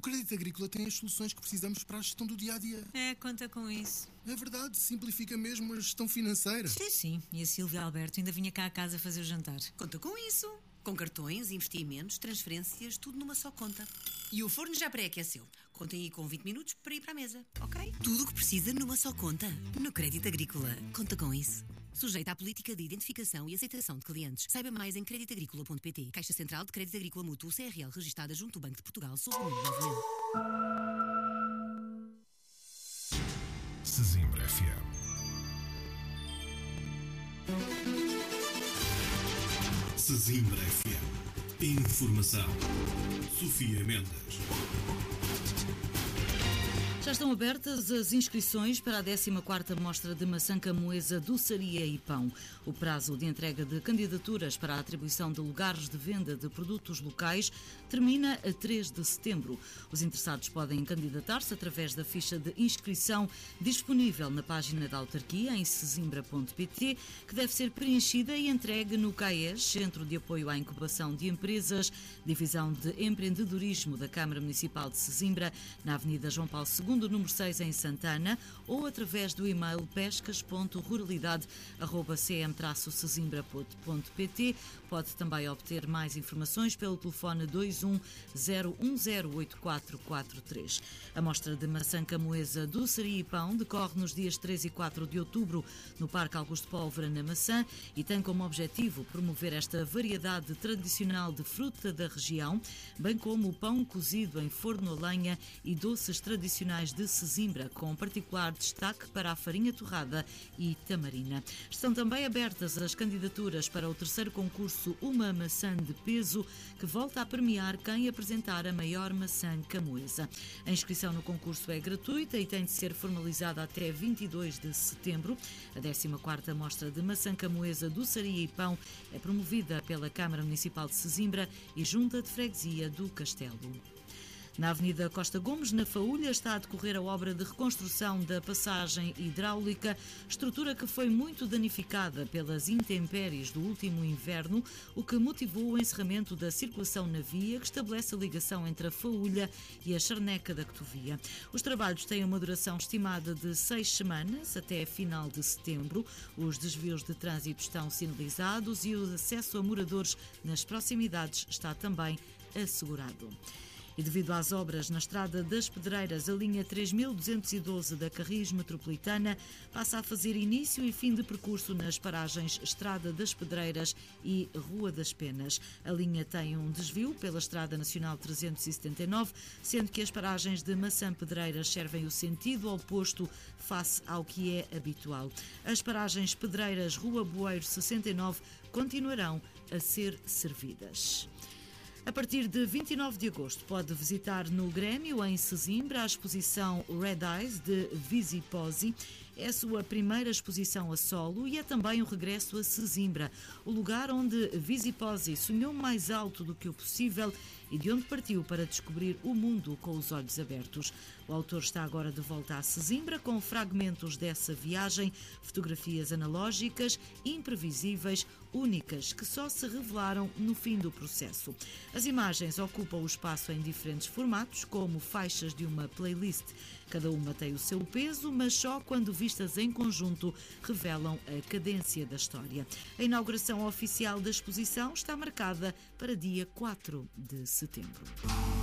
Crédito Agrícola tem as soluções que precisamos para a gestão do dia-a-dia. Conta com isso. É verdade, simplifica mesmo a gestão financeira. Sim. E a Silvia Alberto ainda vinha cá a casa fazer o jantar. Conta com isso. Com cartões, investimentos, transferências, tudo numa só conta. E o forno já pré-aqueceu. Contem aí com 20 minutos para ir para a mesa, ok? Tudo o que precisa numa só conta. No Crédito Agrícola. Conta com isso. Sujeita à política de identificação e aceitação de clientes. Saiba mais em creditagricola.pt. Caixa Central de Crédito Agrícola Mútuo CRL, registada junto ao Banco de Portugal, sob o número 9000. Sesimbra FM. Sesimbra FM. Informação. Sofia Mendes. Já estão abertas as inscrições para a 14ª Mostra de Maçã Camoesa, Doçaria e Pão. O prazo de entrega de candidaturas para a atribuição de lugares de venda de produtos locais termina a 3 de setembro. Os interessados podem candidatar-se através da ficha de inscrição disponível na página da autarquia em sesimbra.pt, que deve ser preenchida e entregue no CAES, Centro de Apoio à Incubação de Empresas, Divisão de Empreendedorismo da Câmara Municipal de Sesimbra, na Avenida João Paulo II, número 6, em Santana, ou através do e-mail pescas.ruralidade@cm-sesimbra.pt. Pode também obter mais informações pelo telefone 210108443. A Mostra de Maçã Camoesa, Doçaria e Pão decorre nos dias 3 e 4 de outubro no Parque Augusto Pólvora, na Maçã, e tem como objetivo promover esta variedade tradicional de fruta da região, bem como o pão cozido em forno a lenha e doces tradicionais de Sesimbra, com particular destaque para a farinha torrada e tamarina. Estão também abertas as candidaturas para o terceiro concurso Uma Maçã de Peso, que volta a premiar quem apresentar a maior maçã camoesa. A inscrição no concurso é gratuita e tem de ser formalizada até 22 de setembro. A 14ª Mostra de Maçã Camoesa, Doçaria e Pão é promovida pela Câmara Municipal de Sesimbra e Junta de Freguesia do Castelo. Na Avenida Costa Gomes, na Faúlha, está a decorrer a obra de reconstrução da passagem hidráulica, estrutura que foi muito danificada pelas intempéries do último inverno, o que motivou o encerramento da circulação na via, que estabelece a ligação entre a Faúlha e a Charneca da Cotovia. Os trabalhos têm uma duração estimada de 6 semanas, até final de setembro. Os desvios de trânsito estão sinalizados e o acesso a moradores nas proximidades está também assegurado. E devido às obras na Estrada das Pedreiras, a linha 3212 da Carris Metropolitana passa a fazer início e fim de percurso nas paragens Estrada das Pedreiras e Rua das Penas. A linha tem um desvio pela Estrada Nacional 379, sendo que as paragens de Maçã Pedreiras servem o sentido oposto face ao que é habitual. As paragens Pedreiras Rua Boeiro 69 continuarão a ser servidas. A partir de 29 de agosto pode visitar no Grêmio, em Sesimbra, a exposição Red Eyes de Visiposi. É a sua primeira exposição a solo e é também um regresso a Sesimbra, o lugar onde Visiposi sonhou mais alto do que o possível e de onde partiu para descobrir o mundo com os olhos abertos. O autor está agora de volta a Sesimbra com fragmentos dessa viagem, fotografias analógicas, imprevisíveis, únicas, que só se revelaram no fim do processo. As imagens ocupam o espaço em diferentes formatos, como faixas de uma playlist. Cada uma tem o seu peso, mas só quando vistas em conjunto revelam a cadência da história. A inauguração oficial da exposição está marcada para dia 4 de setembro.